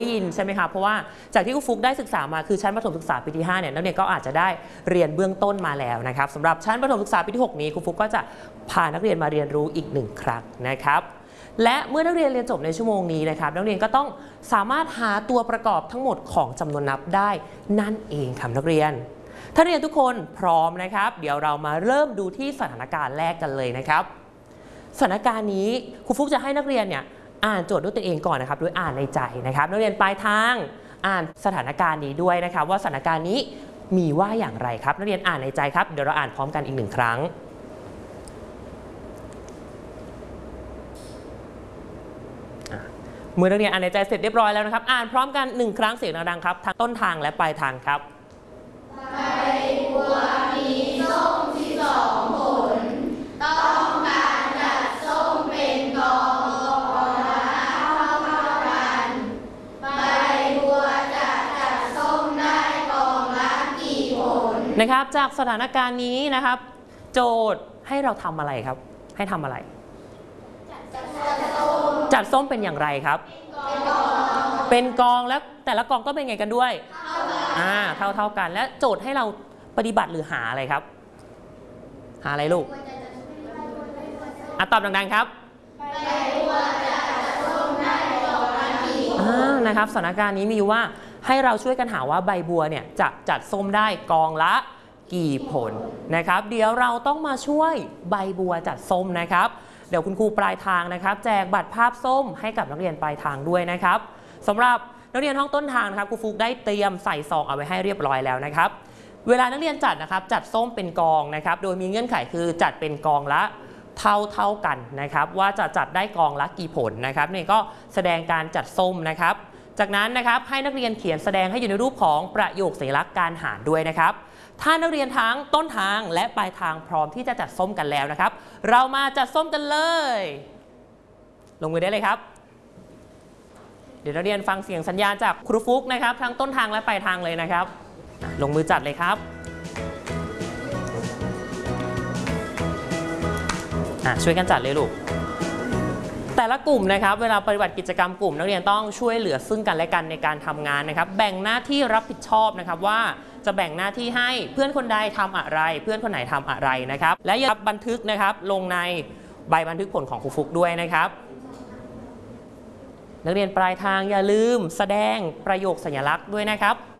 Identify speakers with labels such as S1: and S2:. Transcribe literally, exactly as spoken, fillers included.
S1: ได้ยินใช่ไหมคะเพราะว่าจากที่ครูฟุกได้ศึกษามาคือชั้นประถมศึกษาปีที่ห้าเนี่ยนักเรียนก็อาจจะได้เรียนเบื้องต้นมาแล้วนะครับสำหรับชั้นประถมศึกษาปีที่หกนี้ครูฟุกก็จะพานักเรียนมาเรียนรู้อีกหนึ่งครั้งนะครับและเมื่อนักเรียนเรียนจบในชั่วโมงนี้นะครับนักเรียนก็ต้องสามารถหาตัวประกอบทั้งหมดของจำนวนนับได้นั่นเองครับนักเรียนถ้านักเรียนทุกคนพร้อมนะครับเดี๋ยวเรามาเริ่มดูที่สถานการณ์แรกกันเลยนะครับสถานการณ์นี้ครูฟุกจะให้นักเรียนเนี่ยอ่านโจทย์ด้วยตัวเองก่อนนะครับโดยอ่านในใจนะครับนักเรียนปลายทางอ่านสถานการณ์นี้ด้วยนะครับว่าสถานการณ์นี้มีว่าอย่างไรครับนักเรียนอ่านในใจครับเดี๋ยวเราอ่านพร้อมกันอีกหนึ่งครั้งเมื่อนักเรียนอ่านในใจเสร็จเรียบร้อยแล้วนะครับอ่านพร้อมกันหนึ่งครั้งเสียงดังๆครับทั้งต้นทางและปลายทางครับ
S2: ใบบัวมีส้มที่สองผลต้องการจัดส้มเป็นกองกองละเท่าเท่ากันใบบัวจะจัดส้มได้กองละกี่ผล
S1: นะครับจากสถานการณ์นี้นะครับโจทย์ให้เราทำอะไรครับให้ทำอะไรจัดส้มเป็นอย่างไรครับเป็นกองแล้วแต่ละกองก็เป็นไงกันด้วยอ่าเท่าเท่ากันและโจทย์ให้เราปฏิบัติหรือหาอะไรครับหาอะไรลูกอ่ะตอบดังๆครับอ่านะครับสถานการณ์นี้มีว่าให้เราช่วยกันหาว่าใบบัวเนี่ยจะจัดส้มได้กองละกี่ผลนะครับเดี๋ยวเราต้องมาช่วยใบบัวจัดส้มนะครับเดี๋ยวคุณครูปลายทางนะครับแจกบัตรภาพส้มให้กับนักเรียนปลายทางด้วยนะครับสำหรับนักเรียนห้องต้นทางนะครับครูฟุกได้เตรียมใส่ซองเอาไว้ให้เรียบร้อยแล้วนะครับเวลานักเรียนจัดนะครับจัดส้มเป็นกองนะครับโดยมีเงื่อนไขคือจัดเป็นกองละเท่าเท่ากันนะครับว่าจะจัดได้กองละกี่ผลนะครับนี่ก็แสดงการจัดส้มนะครับจากนั้นนะครับให้นักเรียนเขียนแสดงให้อยู่ในรูปของประโยคสัญลักษณ์การหารด้วยนะครับถ้านักเรียนทั้งต้นทางและปลายทางพร้อมที่จะจัดส้มกันแล้วนะครับเรามาจัดส้มกันเลยลงมือได้เลยครับเดี๋ยวนักเรียนฟังเสียงสัญญาณจากครูฟุกนะครับทั้งต้นทางและปลายทางเลยนะครับลงมือจัดเลยครับช่วยกันจัดเลยลูกแต่ละกลุ่มนะครับเวลาปฏิบัติกิจกรรมกลุ่มนักเรียนต้องช่วยเหลือซึ่งกันและกันในการทำงานนะครับแบ่งหน้าที่รับผิดชอบนะครับว่าจะแบ่งหน้าที่ให้เพื่อนคนใดทำอะไรเพื่อนคนไหนทำอะไรนะครับและอย่าบันทึกนะครับลงในใบบันทึกผลของครูฟุกด้วยนะครับนักเรียนปลายทางอย่าลืมแสดงประโยคสัญลักษณ์ด้วยนะครับ